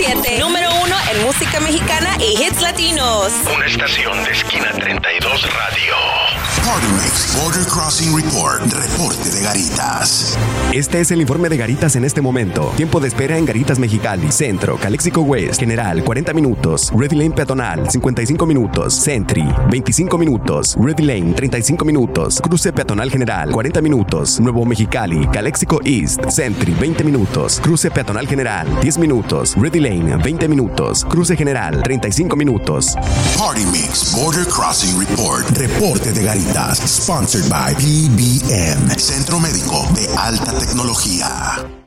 97.7, número 1 en música mexicana y hits latinos. Una estación de Esquina 32 Radio. Party Mix Border Crossing Report. Reporte de Garitas. Este es el informe de Garitas en este momento. Tiempo de espera en Garitas Mexicali, Centro, Calexico West, General, 40 minutos. Ready Lane Peatonal, 55 minutos. Sentry, 25 minutos. Ready Lane, 35 minutos. Cruce Peatonal General, 40 minutos. Nuevo Mexicali, Calexico East, Sentry, 20 minutos. Cruce Peatonal General, 10 minutos. Ready Lane, 20 minutos. Cruce General, 35 minutos. Party Mix Border Crossing Report. Reporte de Garitas. Sponsored by PBM, Centro Médico de Alta Tecnología.